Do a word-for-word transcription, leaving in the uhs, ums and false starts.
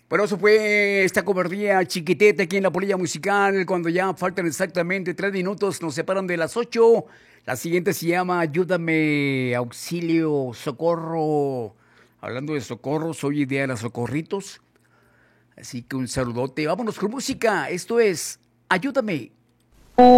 Bueno, eso fue esta cobardía chiquiteta aquí en la polilla musical, cuando ya faltan exactamente tres minutos, nos separan de las ocho. La siguiente se llama Ayúdame, auxilio, socorro. Hablando de socorros, hoy día de los socorritos. Así que un saludote. Vámonos con música. Esto es Ayúdame.